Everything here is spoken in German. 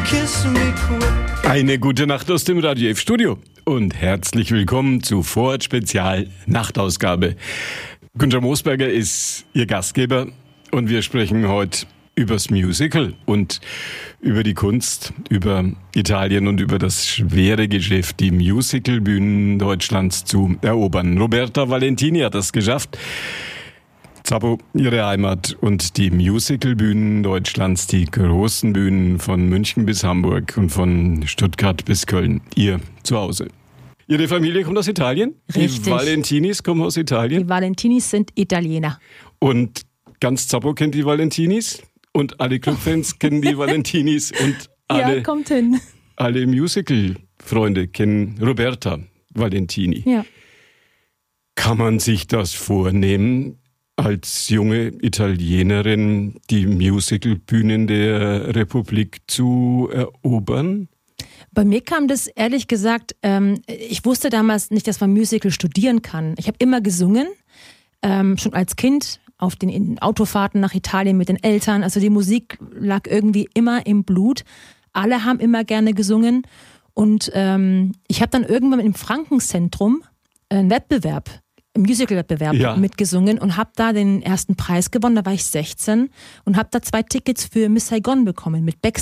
kiss me quick. Eine gute Nacht aus dem Radio F Studio und herzlich willkommen zu Vorort Spezial Nachtausgabe. Günther Moosberger ist Ihr Gastgeber und wir sprechen heute übers Musical und über die Kunst, über Italien und über das schwere Geschäft, die Musicalbühnen Deutschlands zu erobern. Roberta Valentini hat das geschafft. Zappo, Ihre Heimat und die Musicalbühnen Deutschlands, die großen Bühnen von München bis Hamburg und von Stuttgart bis Köln, Ihr Zuhause. Ihre Familie kommt aus Italien? Richtig. Die Valentinis kommen aus Italien? Die Valentinis sind Italiener. Und ganz Zappo kennt die Valentinis? Und alle Clubfans kennen die Valentinis und Ja, kommt hin. alle Musical-Freunde kennen Roberta Valentini. Ja. Kann man sich das vornehmen, als junge Italienerin die Musicalbühnen der Republik zu erobern? Bei mir kam das ehrlich gesagt, ich wusste damals nicht, dass man Musical studieren kann. Ich habe immer gesungen, schon als Kind auf den Autofahrten nach Italien mit den Eltern. Also die Musik lag irgendwie immer im Blut. Alle haben immer gerne gesungen. Und ich habe dann irgendwann im Frankenzentrum einen Wettbewerb, einen Musical-Wettbewerb mitgesungen und habe da den ersten Preis gewonnen. Da war ich 16 und habe da 2 Tickets für Miss Saigon bekommen mit